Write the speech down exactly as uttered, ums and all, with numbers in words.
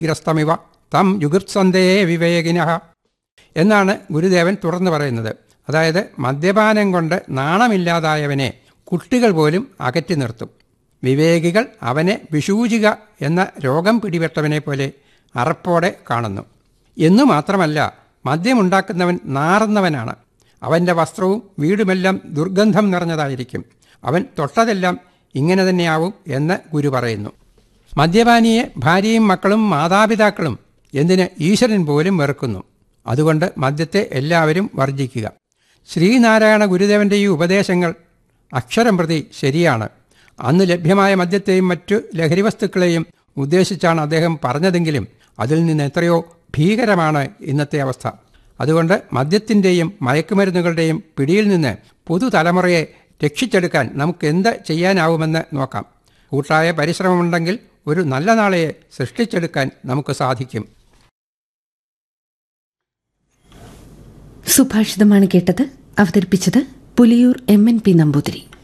ഗ്രസ്തമിവ തം യുഗുപ്സന്തേ വിവേകിനഃ എന്നാണ് ഗുരുദേവൻ തുറന്നു പറയുന്നത്. അതായത് മദ്യപാനം കൊണ്ട് നാണമില്ലാതായവനെ കുട്ടികൾ പോലും അകറ്റി നിർത്തും. വിവേകികൾ അവനെ വിഷൂചിക എന്ന രോഗം പിടിപെട്ടവനെ പോലെ അറപ്പോടെ കാണുന്നു. എന്നു മാത്രമല്ല, മദ്യമുണ്ടാക്കുന്നവൻ നാറുന്നവനാണ്. അവൻ്റെ വസ്ത്രവും വീടുമെല്ലാം ദുർഗന്ധം നിറഞ്ഞതായിരിക്കും. അവൻ തൊട്ടതെല്ലാം ഇങ്ങനെ തന്നെയാവും എന്ന് ഗുരു പറയുന്നു. മദ്യപാനിയെ ഭാര്യയും മക്കളും മാതാപിതാക്കളും എന്തിന് ഈശ്വരൻ പോലും വെറുക്കുന്നു. അതുകൊണ്ട് മദ്യത്തെ എല്ലാവരും വർജിക്കുക. ശ്രീനാരായണ ഗുരുദേവൻ്റെ ഈ ഉപദേശങ്ങൾ അക്ഷരം പ്രതി ശരിയാണ്. അന്ന് ലഭ്യമായ മദ്യത്തെയും മറ്റു ലഹരി വസ്തുക്കളെയും ഉദ്ദേശിച്ചാണ് അദ്ദേഹം പറഞ്ഞതെങ്കിലും അതിൽ നിന്ന് എത്രയോ ഭീകരമാണ് ഇന്നത്തെ അവസ്ഥ. അതുകൊണ്ട് മദ്യത്തിൻ്റെയും മയക്കുമരുന്നുകളുടെയും പിടിയിൽ നിന്ന് പുതുതലമുറയെ രക്ഷിച്ചെടുക്കാൻ നമുക്ക് എന്ത് ചെയ്യാനാവുമെന്ന് നോക്കാം. കൂട്ടായ പരിശ്രമമുണ്ടെങ്കിൽ ഒരു നല്ല നാളെ സൃഷ്ടിച്ചെടുക്കാൻ നമുക്ക് സാധിക്കും. സുഭാഷിതമാണ് കേട്ടത്. അവതരിപ്പിച്ചത് Puliyur M N P Namboothiri.